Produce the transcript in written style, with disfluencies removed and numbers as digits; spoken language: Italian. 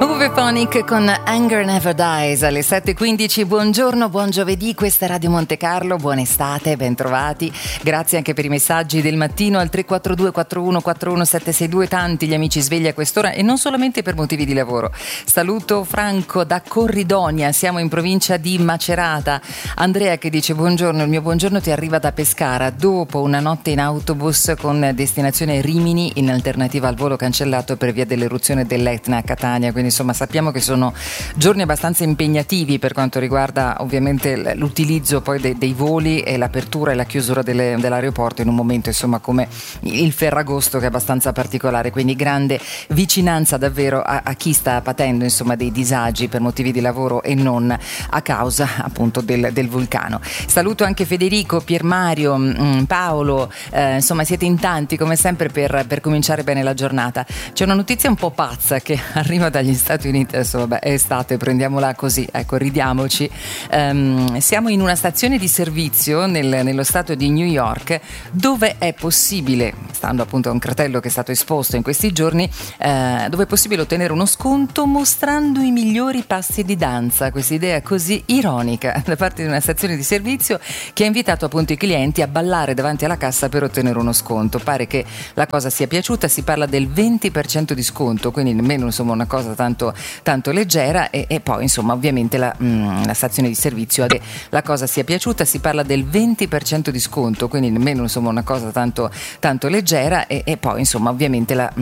Uwe Phonik con Anger Never Dies alle 7.15. Buongiorno, buon giovedì, questa è Radio Monte Carlo, buona estate, ben trovati. Grazie anche per i messaggi del mattino al 342 41 41 762, tanti gli amici svegli a quest'ora e non solamente per motivi di lavoro. Saluto Franco da Corridonia, siamo in provincia di Macerata. Andrea che dice buongiorno, il mio buongiorno ti arriva da Pescara dopo una notte in autobus con destinazione Rimini in alternativa al volo cancellato per via dell'eruzione dell'Etna a Catania, quindi insomma sappiamo che sono giorni abbastanza impegnativi per quanto riguarda ovviamente l'utilizzo poi dei voli e l'apertura e la chiusura dell'aeroporto in un momento insomma come il Ferragosto, che è abbastanza particolare, quindi grande vicinanza davvero a chi sta patendo insomma dei disagi per motivi di lavoro e non a causa appunto del vulcano. Saluto anche Federico, Piermario, Paolo, insomma siete in tanti come sempre per cominciare bene la giornata. C'è una notizia un po' pazza che arriva dagli Stati Uniti, adesso vabbè è estate, prendiamola così, ecco, ridiamoci. Siamo in una stazione di servizio nello stato di New York dove è possibile, stando appunto a un cartello che è stato esposto in questi giorni, dove è possibile ottenere uno sconto mostrando i migliori passi di danza. Questa idea così ironica da parte di una stazione di servizio che ha invitato appunto i clienti a ballare davanti alla cassa per ottenere uno sconto. Pare che la cosa sia piaciuta, si parla del 20% di sconto, quindi nemmeno insomma una cosa tanto leggera e poi insomma ovviamente la stazione di servizio che la cosa sia piaciuta, si parla del 20% di sconto, quindi nemmeno insomma una cosa tanto leggera e poi insomma ovviamente la